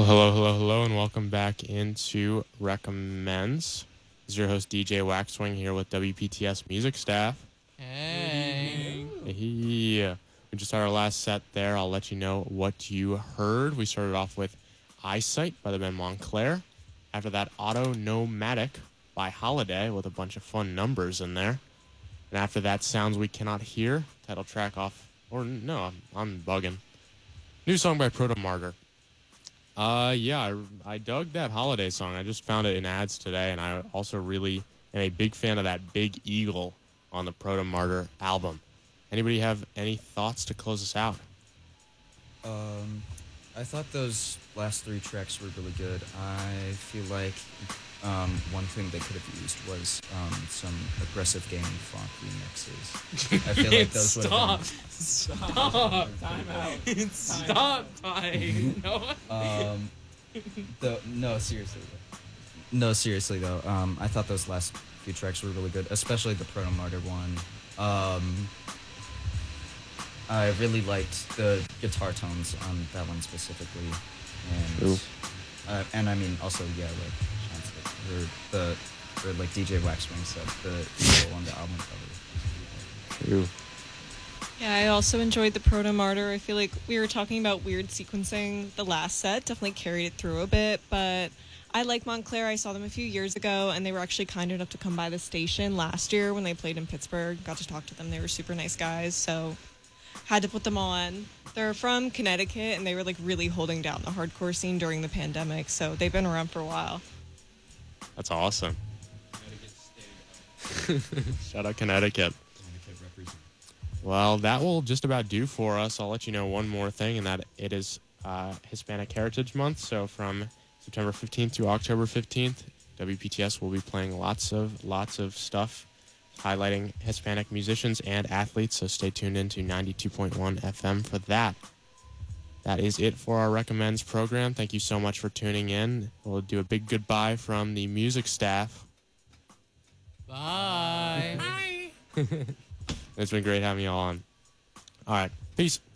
Well, hello, hello, hello, and welcome back into Recommends. This is your host, DJ Waxwing, here with WPTS music staff. Hey. Hey. We just had our last set there. I'll let you know what you heard. We started off with Eyesight by the band Montclair. After that, Auto Nomadic by Holiday with a bunch of fun numbers in there. And after that, Sounds We Cannot Hear, title track off, or no, I'm bugging. New song by Proto Martyr. I dug that Holiday song. I just found it in ads today, and I also really am a big fan of that Big Eagle on the Proto Martyr album. Anybody have any thoughts to close us out? I thought those last three tracks were really good. I feel like one thing they could have used was some aggressive gaming funk remixes. I feel like those would have been... Stop! Time out. Stop time. No, seriously. No, seriously though. I thought those last few tracks were really good, especially the Proto Martyr one. I really liked the guitar tones on that one specifically, and I mean also like Sean said, or like DJ Waxwing said, the eagle on the album cover. True. Yeah, I also enjoyed the Proto Martyr. I feel like we were talking about weird sequencing. The last set definitely carried it through a bit, but I like Montclair. I saw them a few years ago, and they were actually kind enough to come by the station last year when they played in Pittsburgh. Got to talk to them. They were super nice guys, so had to put them on. They're from Connecticut, and they were like really holding down the hardcore scene during the pandemic, so they've been around for a while. That's awesome. Shout out Connecticut. Well, that will just about do for us. I'll let you know one more thing, and that it is Hispanic Heritage Month. So from September 15th to October 15th, WPTS will be playing lots of stuff highlighting Hispanic musicians and athletes. So stay tuned into 92.1 FM for that. That is it for our Recommends program. Thank you so much for tuning in. We'll do a big goodbye from the music staff. Bye. It's been great having you all on. All right. Peace.